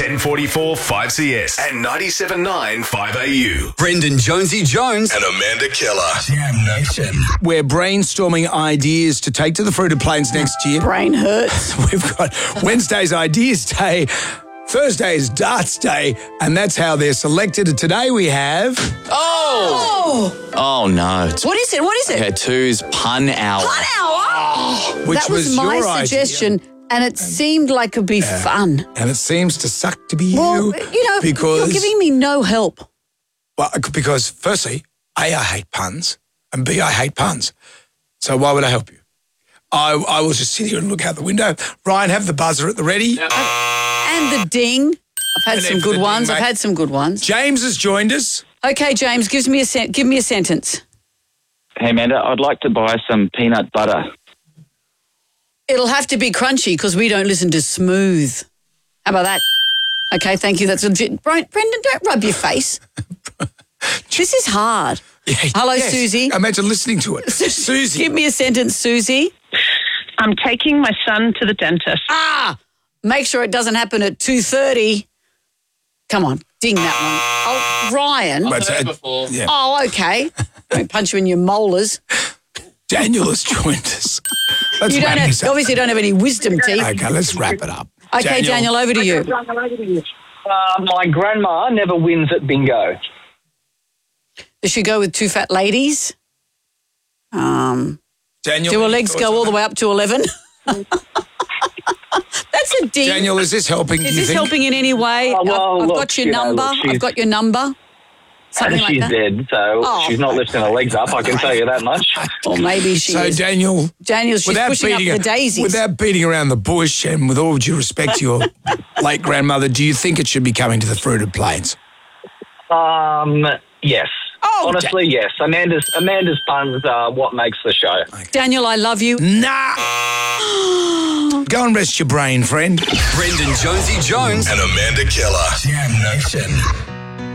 1044 5CS and 97.9 5AU. Brendan Jonesy Jones And Amanda Keller. Jam Nation. We're brainstorming ideas to take to the Fruited Plains next year. Brain hurts. We've got Wednesday's Ideas Day, Thursday is Darts Day, and that's how they're selected. And today we have... Oh, no. What is it? What is it? Okay, two's pun hour. Pun hour. Which That was my your idea. suggestion, and it seemed like it would be fun. And it seems to suck to be Well, you. Because, you're giving me no help. well, because firstly, A, I hate puns, and B, I hate puns. So why would I help you? I will just sit here and look out the window. Ryan, have the buzzer at the ready. And the ding. I've had And some then for good the ones. ding, I've mate. had some good ones. James has joined us. Okay, James, give me a sentence. Hey, Amanda, I'd like to buy some peanut butter. It'll have to be crunchy because we don't listen to smooth. How about that? Okay, thank you. That's legit. Brendan, don't rub your face. This is hard. Yeah, Hello, yes. Susie. Imagine listening to it. Susie. Give me a sentence, Susie. I'm taking my son to the dentist. Make sure it doesn't happen at 2:30. Come on, ding that one. Oh, Ryan. But, yeah. Oh, okay. Don't punch you in your molars. Daniel has joined us. Let's You wrap this up. obviously don't have any wisdom teeth. Okay, let's wrap it up. Okay, Daniel, over to you. My grandma never wins at bingo. Does she go with two fat ladies? Daniel, Do her any legs thoughts go on all the that? way up to 11? That's a ding. Daniel, is this helping? Is do you this think? helping in any way? well, I've look, got your you know, number. look, she's- I've got your number. Something like She's that. dead, so Oh. she's not lifting her legs up, I can tell you that much. Or maybe she So, is. Daniel, She's pushing up the daisies. without beating around the bush, and with all due respect to your late grandmother, do you think it should be coming to the Fruited Plains? Yes. Oh, Honestly, yes. Amanda's puns are what makes the show. Daniel, I love you. Nah. Go and rest your brain, friend. Brendan Jonesy Jones And Amanda Keller. Jam Nation.